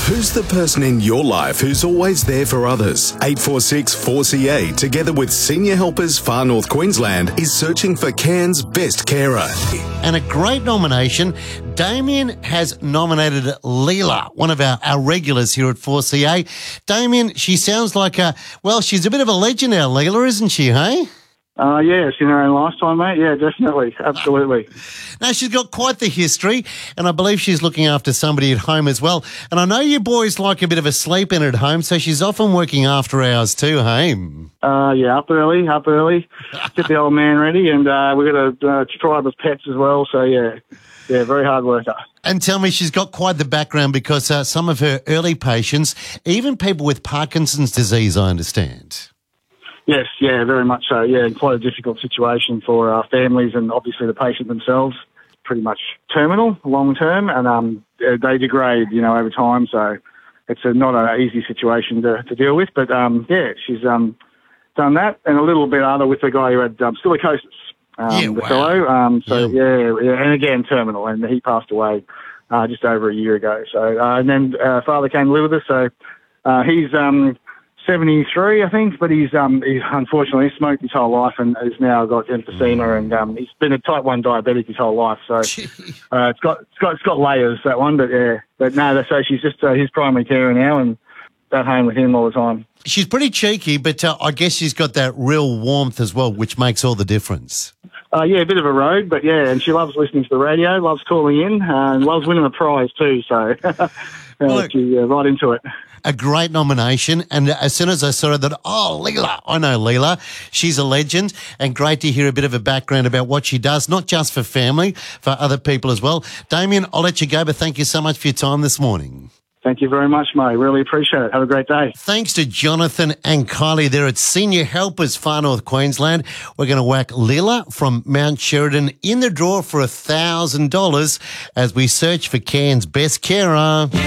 Who's the person in your life who's always there for others? 846 4CA, together with Senior Helpers Far North Queensland, is searching for Cairns' best carer. And a great nomination. Damien has nominated Leela, one of our regulars here at 4CA. Damien, she sounds like she's a bit of a legend now, Leela, isn't she, hey? Yes, in her own lifetime, mate. Yeah, definitely. Absolutely. Now, she's got quite the history, and I believe she's looking after somebody at home as well. And I know you boys like a bit of a sleep in at home, so she's often working after hours too, hey? Yeah, up early. Get the old man ready, and we've got a tribe of pets as well, so yeah, very hard worker. And tell me, she's got quite the background because some of her early patients, even people with Parkinson's disease, I understand. Yes, yeah, very much so. Yeah, quite a difficult situation for families and obviously the patient themselves. Pretty much terminal, long term, and they degrade, over time. So it's not an easy situation to deal with. But she's done that and a little bit other with the guy who had silicosis, the fellow. And again terminal, and he passed away just over a year ago. So and then father came to live with us. So he's 73, I think, but he's unfortunately smoked his whole life and has now got emphysema, and he's been a type 1 diabetic his whole life. So it's got layers, that one, so she's just his primary carer now and at home with him all the time. She's pretty cheeky, but I guess she's got that real warmth as well, which makes all the difference. A bit of a rogue, but yeah, and she loves listening to the radio, loves calling in, and loves winning the prize too. So she's right into it. A great nomination, and as soon as I saw her, Leela, I know Leela, she's a legend, and great to hear a bit of a background about what she does, not just for family, for other people as well. Damien, I'll let you go, but thank you so much for your time this morning. Thank you very much, mate. Really appreciate it. Have a great day. Thanks to Jonathan and Kylie there at Senior Helpers Far North Queensland. We're going to whack Leela from Mount Sheridan in the draw for $1,000 as we search for Cairns' best carer.